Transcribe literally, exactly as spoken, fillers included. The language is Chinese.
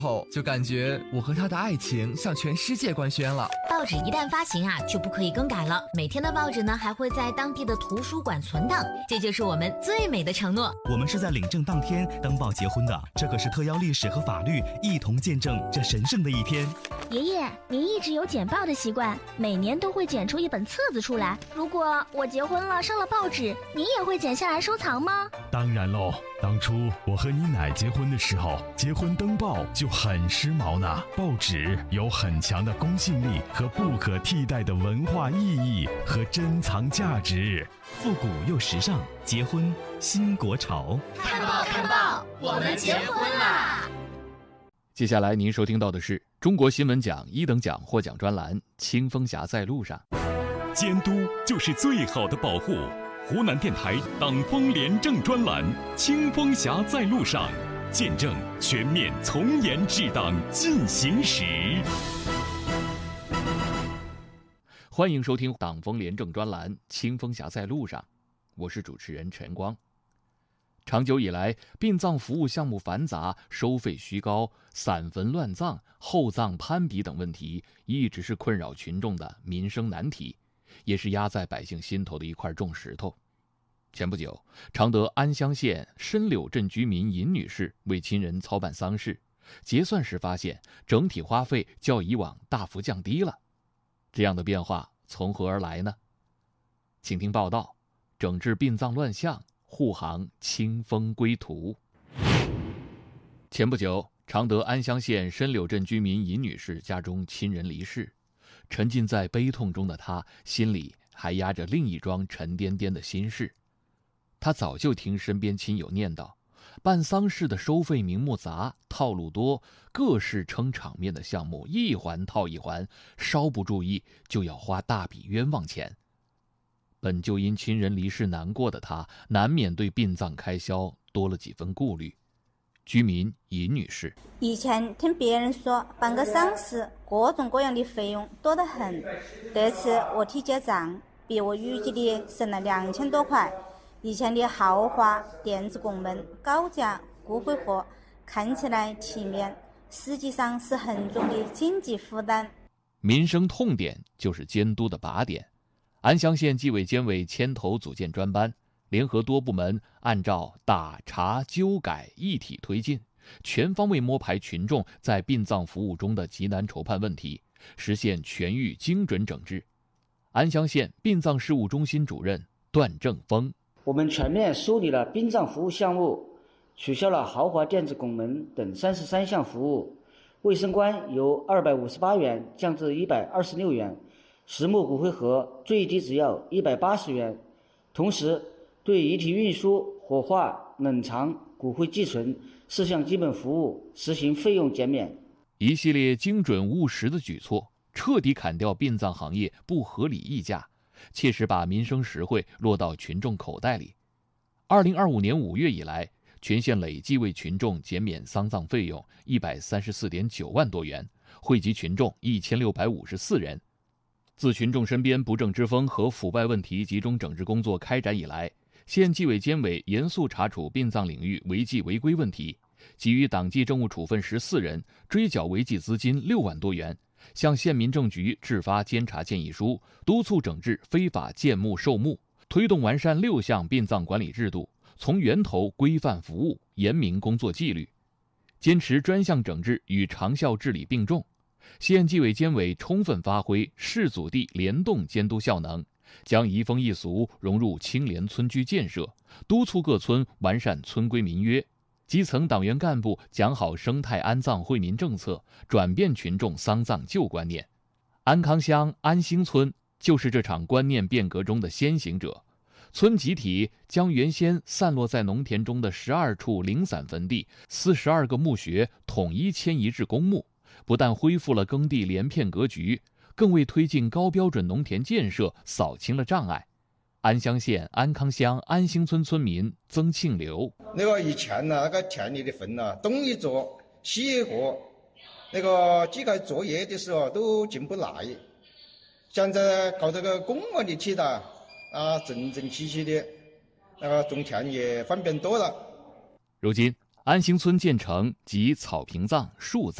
后就感觉我和他的爱情向全世界官宣了。 报纸一旦发行啊，就不可以更改了。每天的报纸呢，还会在当地的图书馆存档，这就是我们最美的承诺。 我们是在领证当天登报结婚的，这可是特邀历史和法律一同见证这神圣的一天。 爷爷，您一直有剪报的习惯，每年都会剪出一本册子出来。如果我结婚了上了报纸，您也会剪下来收藏吗？ 当然喽，当初我和你奶结婚的时候，结婚登报就很时髦呢。报纸有很强的公信力和不可替代的文化意义和珍藏价值， 复古又时尚，结婚新国潮。 看报看报，我们结婚啦！ 接下来您收听到的是中国新闻奖一等奖获奖专栏《清风侠在路上》。 监督就是最好的保护。湖南电台党风廉政专栏《清风侠在路上》，见证全面从严治党进行时。 欢迎收听党风廉政专栏《清风侠在路上》，我是主持人陈光。长久以来，殡葬服务项目繁杂、收费虚高、散坟乱葬、厚葬攀比等问题，一直是困扰群众的民生难题，也是压在百姓心头的一块重石头。前不久，常德安乡县深柳镇居民尹女士为亲人操办丧事，结算时发现整体花费较以往大幅降低了。这样的变化从何而来呢？请听报道：整治殡葬乱象，护航清风归途。前不久，常德安乡县深柳镇居民尹女士家中亲人离世，沉浸在悲痛中的她，心里还压着另一桩沉甸甸的心事。她早就听身边亲友念叨，办丧事的收费名目杂，套路多，各式撑场面的项目一环套一环，稍不注意就要花大笔冤枉钱。本就因亲人离世难过的她，难免对殡葬开销多了几分顾虑。居民尹女士： 以前听别人说办个丧事各种各样的费用多得很，这次我提结账，比我预计的省了两千多块。以前的豪华电子拱门、高价骨灰盒看起来体面，实际上是很重的经济负担。 民生痛点就是监督的靶点。安乡县纪委监委牵头组建专班，联合多部门按照打查纠改一体推进，全方位摸排群众在殡葬服务中的急难愁盼问题，实现全域精准整治。安乡县殡葬事务中心主任段正峰： 我们全面梳理了殡葬服务项目，取消了豪华电子拱门等三十三项服务，卫生官由二百五十八元降至一百二十六元，实木骨灰盒最低只要一百八十元。同时，对遗体运输、火化、冷藏、骨灰寄存四项基本服务实行费用减免。 一系列精准务实的举措，彻底砍掉殡葬行业不合理溢价，切实把民生实惠落到群众口袋里。二零二五年五月以来，全县累计为群众减免丧葬费用一百三十四点九万多元，惠及群众一千六百五十四人。自群众身边不正之风和腐败问题集中整治工作开展以来，县纪委监委严肃查处殡葬领域违纪违规问题，给予党纪政务处分十四人，追缴违纪资金六万多元，向县民政局制发监察建议书，督促整治非法建墓售墓，推动完善六项殡葬管理制度，从源头规范服务，严明工作纪律，坚持专项整治与长效治理并重。县纪委监委充分发挥市组地联动监督效能，将移风易俗融入清廉村居建设，督促各村完善村规民约，基层党员干部讲好生态安葬惠民政策，转变群众丧葬旧观念。安康乡安兴村就是这场观念变革中的先行者。村集体将原先散落在农田中的十二处零散坟地、四十二个墓穴统一迁移至公墓，不但恢复了耕地连片格局，更为推进高标准农田建设扫清了障碍。安乡县安康乡安兴村村民曾庆留： 那个以前呢，那个田里的坟呢，东一座西一个，那个几个作业的时候都进不来。现在搞这个公墓的起的啊，整整齐齐的，那个种田也方便多了。 如今， 安兴村建成即草坪葬、树葬。